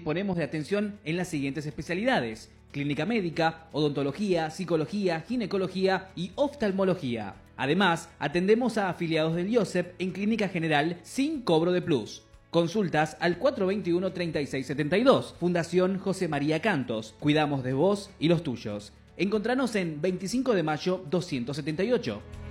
disponemos de atención en las siguientes especialidades: clínica médica, odontología, psicología, ginecología y oftalmología. Además, atendemos a afiliados del IOSEP en clínica general sin cobro de plus. Consultas al 421-3672. Fundación José María Cantos. Cuidamos de vos y los tuyos. Encontranos en 25 de mayo 278.